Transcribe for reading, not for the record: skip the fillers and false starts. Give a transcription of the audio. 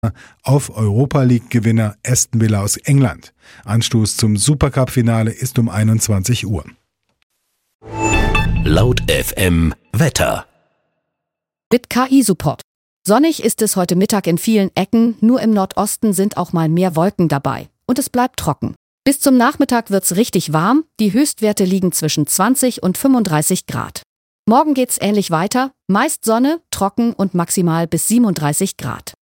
auf Europa League-Gewinner Aston Villa aus England. Anstoß zum Supercup-Finale ist um 21 Uhr. Laut FM Wetter. Mit KI-Support. Sonnig ist es heute Mittag in vielen Ecken, nur im Nordosten sind auch mal mehr Wolken dabei. Und es bleibt trocken. Bis zum Nachmittag wird's richtig warm, die Höchstwerte liegen zwischen 20 und 35 Grad. Morgen geht's ähnlich weiter, meist Sonne, trocken und maximal bis 37 Grad.